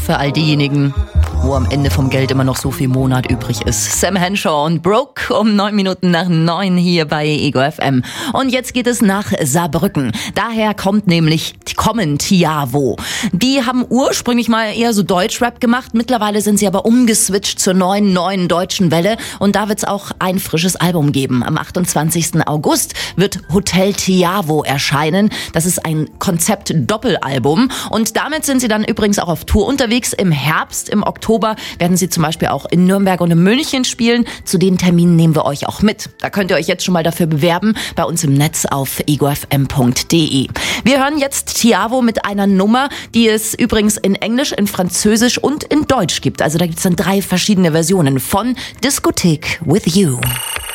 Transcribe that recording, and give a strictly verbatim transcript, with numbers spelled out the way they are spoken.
für all diejenigen, wo am Ende vom Geld immer noch so viel Monat übrig ist. Sam Henshaw und Broke um neun Minuten nach neun hier bei Ego F M. Und jetzt geht es nach Saarbrücken. Daher kommt nämlich, kommen Tiavo. Die haben ursprünglich mal eher so Deutschrap gemacht. Mittlerweile sind sie aber umgeswitcht zur neuen, neuen deutschen Welle. Und da wird es auch ein frisches Album geben. Am achtundzwanzigsten August wird Hotel Tiavo erscheinen. Das ist ein Konzept-Doppelalbum. Und damit sind sie dann übrigens auch auf Tour unterwegs. Im Herbst, im Oktober werden sie zum Beispiel auch in Nürnberg und in München spielen. Zu den Terminen nehmen wir euch auch mit. Da könnt ihr euch jetzt schon mal dafür bewerben bei uns im Netz auf ego f m punkt d e. Wir hören jetzt Tiavo mit einer Nummer, die es übrigens in Englisch, in Französisch und in Deutsch gibt. Also da gibt es dann drei verschiedene Versionen von Diskothek with You.